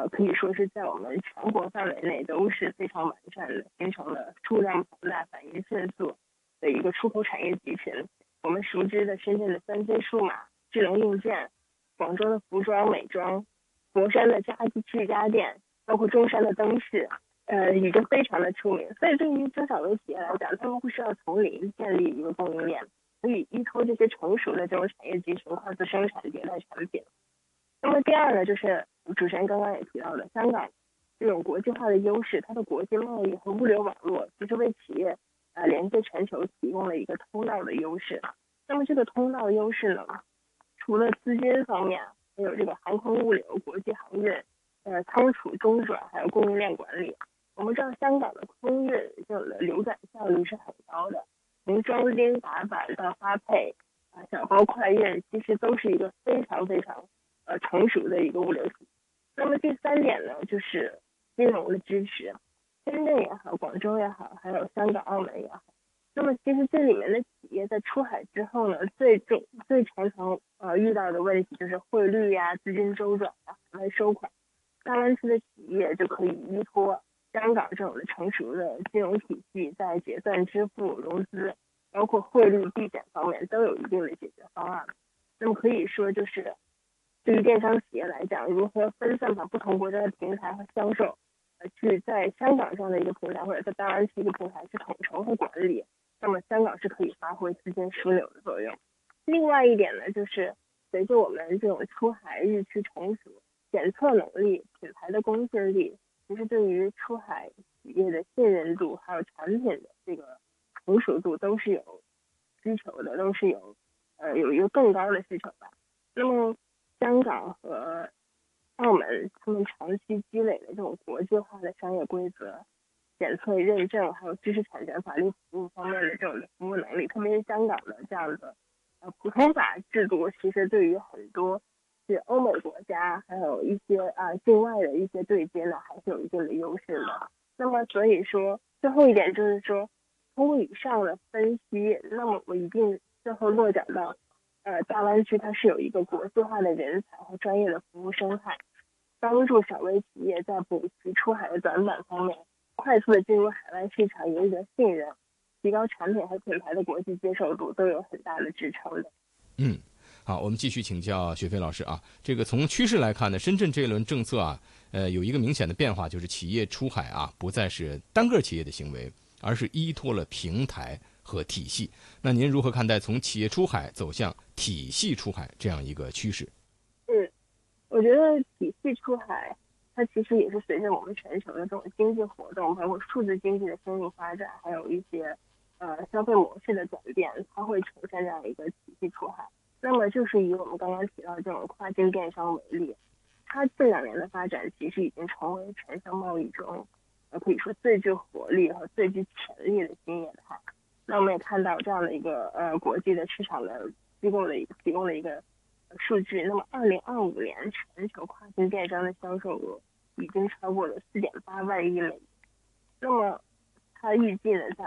可以说是在我们全国范围内都是非常完善的，形成了数量庞大、反应迅速的一个出口产业集群。我们熟知的深圳的3C数码、智能硬件，广州的服装美妆，佛山的居家电，包括中山的灯饰，已经非常的出名。所以对于中小微企业来讲，他们不需要从零建立一个供应链，可以依托这些成熟的这种产业集群快速生产迭代产品。那么第二呢，就是主持人刚刚也提到的，香港这种国际化的优势，它的国际贸易和物流网络，其实为企业连接全球提供了一个通道的优势。那么这个通道优势呢，除了资金方面，还有这个航空物流、国际航运、仓储中转，还有供应链管理。我们知道香港的空运这种的流转效率是很高的，从装订打板到发配小包快运，其实都是一个非常非常成熟的一个物流体系。那么第3点呢，就是金融的支持，深圳也好，广州也好，还有香港、澳门也好。那么其实这里面的企业在出海之后呢，最常遇到的问题就是汇率呀、资金周转呀、海外收款。大湾区的企业就可以依托香港这种的成熟的金融体系，在结算、支付、融资，包括汇率避险方面都有一定的解决方案。那么可以说，就是对于电商企业来讲，如何分散把不同国家的平台和销售，去在香港上的一个平台或者在大湾区一个平台去统筹和管理，那么香港是可以发挥资金枢纽的作用。另外一点呢，就是随着我们这种出海日趋成熟，检测能力、品牌的公信力，其实对于出海企业的信任度，还有产品的这个成熟度都是有需求的，都是有一个更高的需求吧。那么香港和澳门他们长期积累的这种国际化的商业规则、检测认证，还有知识产权法律服务方面的这种服务能力，特别是香港的这样的普通法制度，其实对于很多是欧美国家还有一些境外的一些对接呢，还是有一定的优势的。那么所以说最后一点就是说，通过以上的分析，那么我一定最后落脚到大湾区它是有一个国际化的人才和专业的服务生态，帮助小微企业在补齐出海的短板方面，快速的进入海外市场，赢得信任，提高产品和品牌的国际接受度，都有很大的支撑的。 好，我们继续请教雪飞老师啊。这个从趋势来看呢，深圳这一轮政策啊，有一个明显的变化，就是企业出海啊，不再是单个企业的行为，而是依托了平台和体系。那您如何看待从企业出海走向体系出海这样一个趋势？ 我觉得体系出海，它其实也是随着我们全球的这种经济活动，包括数字经济的深入发展，还有一些消费模式的转变，它会呈现这样一个体系出海。那么就是以我们刚刚提到这种跨境电商为例，它这2年的发展其实已经成为全球贸易中可以说最具活力和最具潜力的新业态。那我们也看到这样的一个国际的市场的机构的提供了一个数据。那么2025年全球跨境电商的销售额已经超过了4.8万亿美元。那么它预计呢，在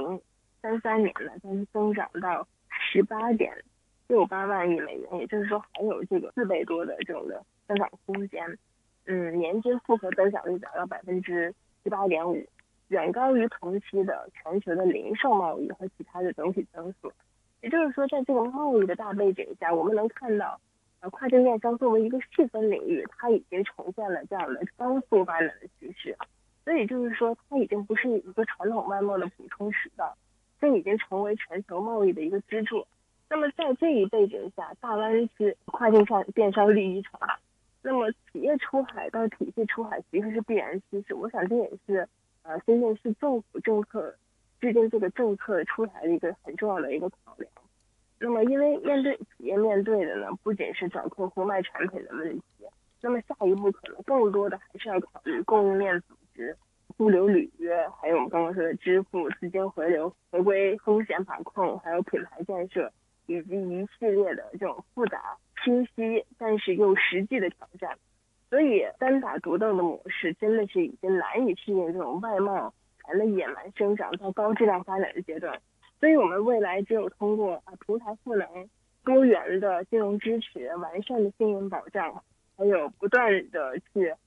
2033年呢，将增长到18.68万亿美元，也就是说还有这个4倍多的这种的增长空间。年均复合增长率达到18.5%，远高于同期的全球的零售贸易和其他的整体增速。也就是说，在这个贸易的大背景下，我们能看到跨境电商作为一个细分领域，它已经呈现了这样的高速发展的趋势。所以就是说，它已经不是一个传统外贸的补充渠道，这已经成为全球贸易的一个支柱。那么在这一背景下，大湾区跨境电商利益场，那么企业出海到体系出海其实是必然趋势。我想这也是深圳市政府政策制定这个政策出台的一个很重要的一个考量。那么因为企业面对的呢，不仅是找客户卖产品的问题，那么下一步可能更多的还是要考虑供应链组织、物流履约，还有我们刚刚说的支付、资金回流、合规风险把控，还有品牌建设，以及一系列的这种复杂、清晰但是又实际的挑战。所以单打独斗的模式真的是已经难以适应这种外贸产的野蛮生长到高质量发展的阶段。所以我们未来只有通过平台赋能、多元的金融支持、完善的信用保障，还有不断的去